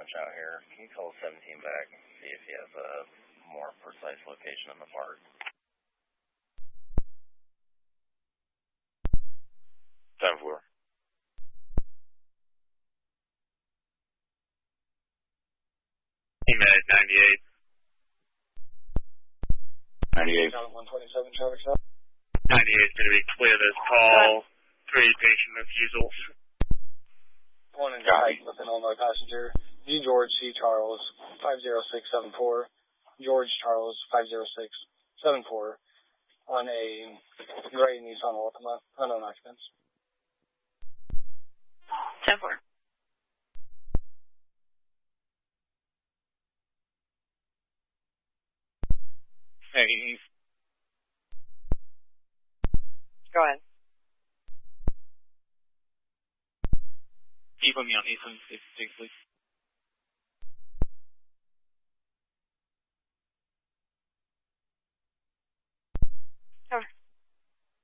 much out here. Can you call 17 back and see if he has a more precise location in the park? 10-4. Team at 98. 98. 127 traffic stop. 98 is going to be clear this call. 3 patient refusals. 1 in contact with an Illinois passenger. D. George C. Charles 50674. George Charles 50674 on a gray Nissan Altima, unknown occupants. 10-4. Hey. Go ahead. Keep me on Ethan, please.